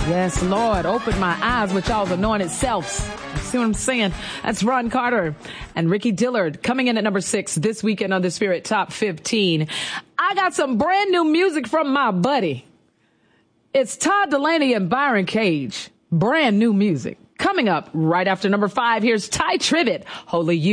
Yes, Lord, open my eyes with y'all's anointed selves. See what I'm saying? That's Ron Carter and Ricky Dillard coming in at number 6 this weekend on the Spirit Top 15. I got some brand new music from my buddy. It's Todd Delaney and Byron Cage. Brand new music. Coming up right after number 5, here's Ty Tribbett, Holy You.